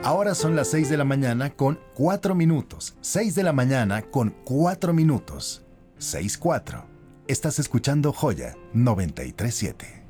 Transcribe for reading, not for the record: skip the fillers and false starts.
Ahora son las 6 de la mañana con 4 minutos. 6 de la mañana con 4 minutos. 6:04. Estás escuchando Joya 93.7.